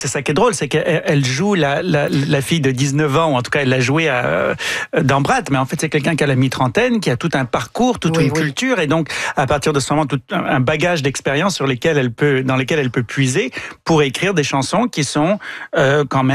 C'est ça qui est drôle, c'est qu'elle joue la fille de 19 ans, ou en tout cas elle l'a joué dans Brat, mais en fait c'est quelqu'un qui a la mi-trentaine, qui a tout un parcours, toute une culture, et donc à partir de ce moment, tout un bagage d'expérience dans lesquelles elle peut puiser pour écrire des chansons qui sont quand même